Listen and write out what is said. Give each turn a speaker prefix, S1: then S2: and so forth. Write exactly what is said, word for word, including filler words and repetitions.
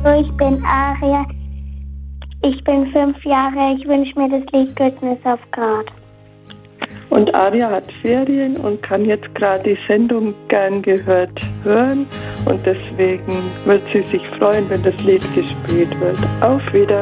S1: Hallo, ich bin Aria. Ich bin fünf Jahre. Ich wünsche mir das Lied Goodness of God.
S2: Und Aria hat Ferien und kann jetzt gerade die Sendung gern gehört hören. Und deswegen wird sie sich freuen, wenn das Lied gespielt wird. Auf Wiedersehen.